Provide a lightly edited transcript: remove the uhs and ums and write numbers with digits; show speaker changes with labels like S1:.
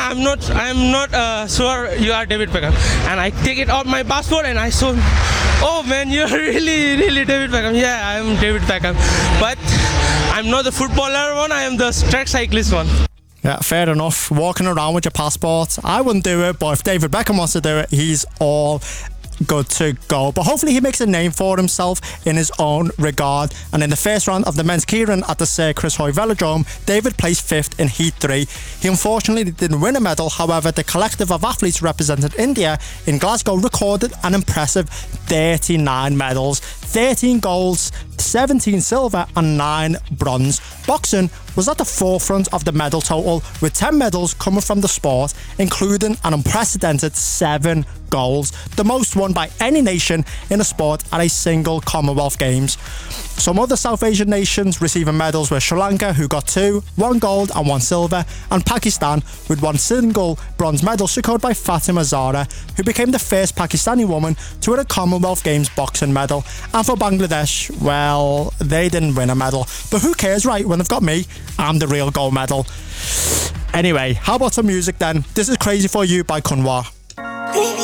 S1: I'm not sure you are David Beckham. And I take it out my passport and I saw, oh man, you're really David Beckham. Yeah, I'm David Beckham. But I'm not the footballer one, I am the track cyclist one.
S2: Yeah, fair enough. Walking around with your passport, I wouldn't do it, but if David Beckham wants to do it, he's all good to go. But hopefully he makes a name for himself in his own regard. And in the first round of the men's keirin at the Sir Chris Hoy Velodrome, David placed 5th in Heat 3. He unfortunately didn't win a medal. However, the collective of athletes represented India in Glasgow recorded an impressive 39 medals, 13 golds, 17 silver and 9 bronze. Boxing was at the forefront of the medal total, with 10 medals coming from the sport, including an unprecedented 7 golds, the most won by any nation in a sport at a single Commonwealth Games. Some other South Asian nations receiving medals were Sri Lanka, who got 2, 1 gold and 1 silver, and Pakistan with 1 single bronze medal secured by Fatima Zahra, who became the first Pakistani woman to win a Commonwealth Games boxing medal. And for Bangladesh, well, they didn't win a medal, but who cares, right? When they've got me, I'm the real gold medal. Anyway, how about some music then? This is Crazy For You by Kunwar.